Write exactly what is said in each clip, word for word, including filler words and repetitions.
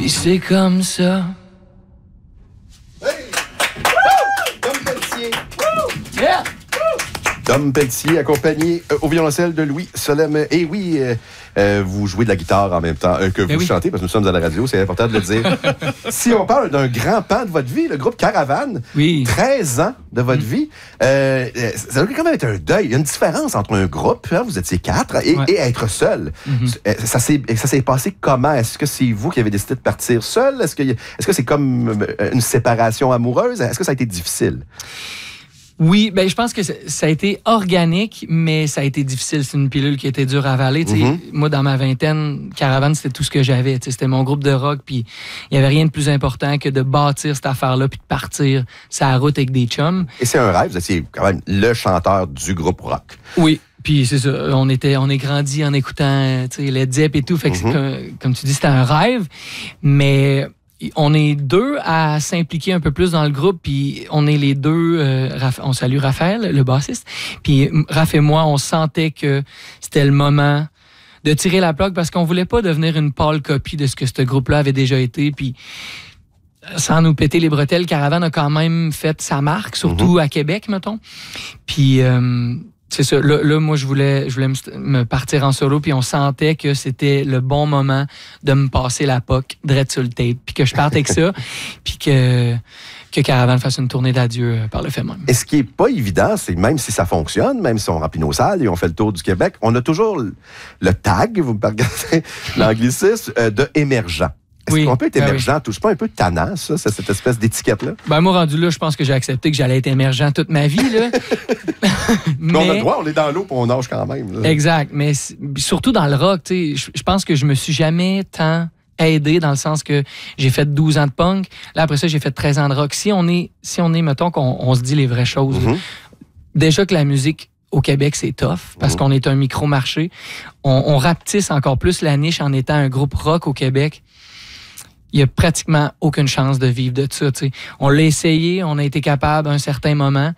Puis c'est comme ça. Hey! Dom Pelletier. Yeah! Dom Pelletier, accompagné euh, au violoncelle de Louis Solem. Et oui, euh, euh, vous jouez de la guitare en même temps euh, que vous oui. chantez, parce que nous sommes à la radio, c'est important de le dire. Si on parle d'un grand pan de votre vie, le groupe Caravane, oui. treize ans de votre mmh. vie, euh, ça doit quand même être un deuil. Il y a une différence entre un groupe, hein, vous étiez quatre, et, ouais. et être seul. Mmh. Ça, s'est, ça s'est passé comment? Est-ce que c'est vous qui avez décidé de partir seul? Est-ce que, est-ce que c'est comme une séparation amoureuse? Est-ce que ça a été difficile? Oui, ben je pense que ça a été organique, mais ça a été difficile. C'est une pilule qui était dure à avaler. Mm-hmm. Moi, dans ma vingtaine, Caravane, c'était tout ce que j'avais. T'sais, c'était mon groupe de rock, puis il n'y avait rien de plus important que de bâtir cette affaire-là, puis de partir sur la route avec des chums. Et c'est un rêve, vous étiez quand même le chanteur du groupe rock. Oui. Puis c'est ça, on était, on est grandi en écoutant Led Zepp et tout. Fait que mm-hmm. comme, comme tu dis, c'était un rêve, mais on est deux à s'impliquer un peu plus dans le groupe, puis on est les deux, euh, Raph, on salue Raphaël, le bassiste, puis Raph et moi, on sentait que c'était le moment de tirer la plug parce qu'on voulait pas devenir une pâle copie de ce que ce groupe-là avait déjà été, puis sans nous péter les bretelles, Caravane a quand même fait sa marque, surtout mm-hmm. à Québec, mettons. Puis euh, c'est ça. Là, là, moi, je voulais, je voulais me partir en solo, puis on sentait que c'était le bon moment de me passer la P O C direct sur le tape, puis que je parte avec ça, puis que, que Caravane fasse une tournée d'adieu par le fait même. Et ce qui est pas évident, c'est même si ça fonctionne, même si on remplit nos salles et on fait le tour du Québec, on a toujours le, le tag, vous me regardez l'anglicisme, euh, de émergent. Est-ce oui, qu'on peut être émergent? Ben oui. Touche pas un peu tannant, ça, cette espèce d'étiquette-là? Ben, moi, rendu là, je pense que j'ai accepté que j'allais être émergent toute ma vie, là. mais... On a le droit, on est dans l'eau puis on nage quand même. Là. Exact. Mais surtout dans le rock, tu sais, je pense que je me suis jamais tant aidé dans le sens que j'ai fait douze ans de punk. Là, après ça, j'ai fait treize ans de rock. Si on est, si on est mettons, qu'on on se dit les vraies choses, mm-hmm. déjà que la musique au Québec, c'est tough parce mmh. qu'on est un micro-marché. On, on rapetisse encore plus la niche en étant un groupe rock au Québec. Il n'y a pratiquement aucune chance de vivre de ça. T'sais. On l'a essayé, on a été capable à un certain moment.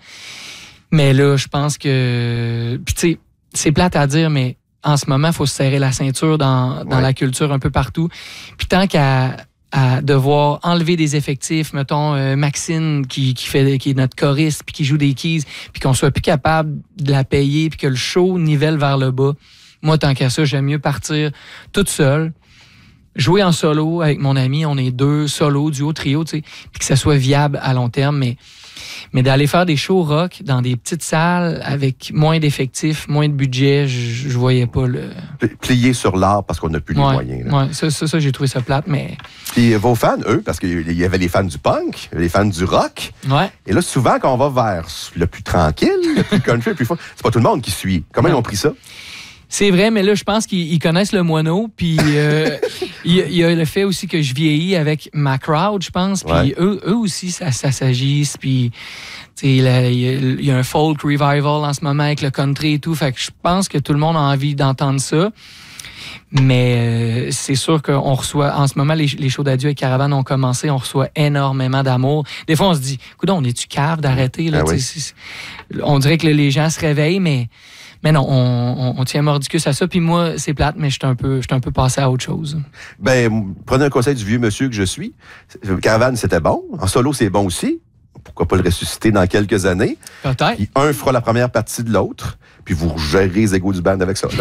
Mais là, je pense que... Puis tu sais, c'est plate à dire, mais en ce moment, il faut se serrer la ceinture dans, dans ouais. la culture un peu partout. Puis tant qu'à à devoir enlever des effectifs, mettons euh, Maxine qui, qui, fait, qui est notre choriste, puis qui joue des keys, puis qu'on soit plus capable de la payer, puis que le show nivelle vers le bas. Moi, tant qu'à ça, j'aime mieux partir toute seule, jouer en solo avec mon ami, on est deux, solo, duo, trio, tu sais, puis que ça soit viable à long terme, mais, mais d'aller faire des shows rock dans des petites salles avec moins d'effectifs, moins de budget, je, je voyais pas le... Plier sur l'art parce qu'on n'a plus ouais, les moyens. Oui, ça, ça, ça, j'ai trouvé ça plate, mais... Puis vos fans, eux, parce qu'il y avait les fans du punk, les fans du rock, ouais. et là, souvent, quand on va vers le plus tranquille, le plus country, le plus fun, c'est pas tout le monde qui suit. Comment non. Ils ont pris ça? C'est vrai, mais là, je pense qu'ils connaissent le moineau. Puis euh, il y, y a le fait aussi que je vieillis avec ma crowd, je pense. Puis ouais. eux, eux aussi, ça, ça s'agisse. Puis il y, y a un folk revival en ce moment avec le country et tout. Fait que je pense que tout le monde a envie d'entendre ça. Mais euh, c'est sûr qu'on reçoit, en ce moment, les, les shows d'adieu avec Caravane ont commencé, on reçoit énormément d'amour. Des fois, on se dit, écoute, on est-tu cave d'arrêter? Là, ah oui. c'est, c'est, on dirait que là, les gens se réveillent, mais... Mais non, on, on, on tient mordicus à ça. Puis moi, c'est plate, mais je suis un peu, je suis un peu passé à autre chose. Ben, prenez un conseil du vieux monsieur que je suis. Caravane, c'était bon. En solo, c'est bon aussi. Pourquoi pas le ressusciter dans quelques années? Peut-être. Puis un fera la première partie de l'autre. Puis vous gérez les égos du band avec ça.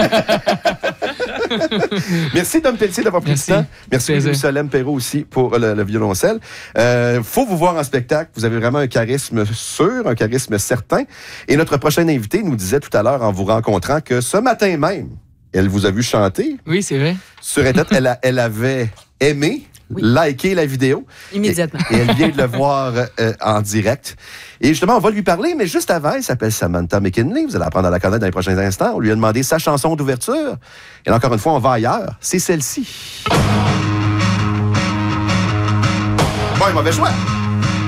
Merci, Dom Pelletier, d'avoir pris Merci. du temps. Merci, Louis Solem Perrault aussi, pour le, le violoncelle. Euh, faut vous voir en spectacle. Vous avez vraiment un charisme sûr, un charisme certain. Et notre prochaine invitée nous disait tout à l'heure, en vous rencontrant, que ce matin même, elle vous a vu chanter. Oui, c'est vrai. Sur Internet, elle, a, elle avait aimé, oui. liké la vidéo. Immédiatement. Et, et elle vient de le voir euh, en direct. Et justement, on va lui parler, mais juste avant, elle s'appelle Samantha McKinley. Vous allez apprendre à la connaître dans les prochains instants. On lui a demandé sa chanson d'ouverture. Et là, encore une fois, on va ailleurs. C'est celle-ci. Bon, mauvais choix.